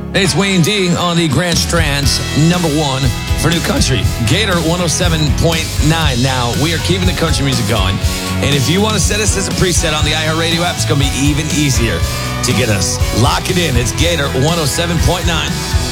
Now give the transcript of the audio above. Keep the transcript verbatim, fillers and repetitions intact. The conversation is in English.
Hey, it's Wayne D on the Grand Strand's number one for new country. Gator one oh seven point nine. Now, we are keeping the country music going. And if you want to set us as a preset on the iHeartRadio app, it's going to be even easier to get us. Lock it in. It's Gator one oh seven point nine.